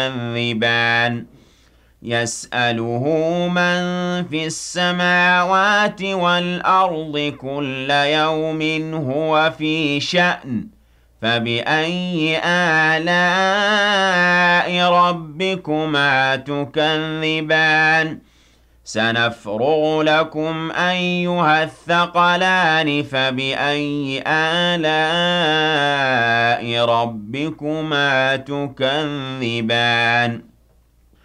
تكذبان يسأله من في السماوات والأرض كل يوم هو في شأن فبأي آلاء ربكما تكذبان سنفرغ لكم أيها الثقلان فبأي آلاء ربكما تكذبان